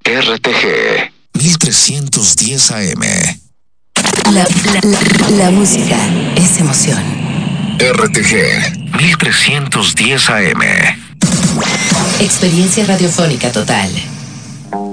RTG 1310 AM. La música es emoción. RTG 1310 AM. Experiencia radiofónica total.